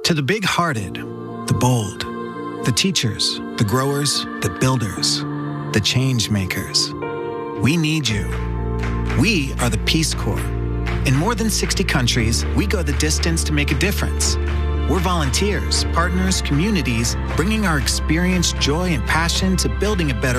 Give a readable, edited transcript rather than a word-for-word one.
To the big-hearted, the bold, the teachers, the growers, the builders, the change makers, we need you. We are the Peace Corps. In more than 60 countries, we go the distance to make a difference. We're volunteers, partners, communities, bringing our experience, joy, and passion to building a better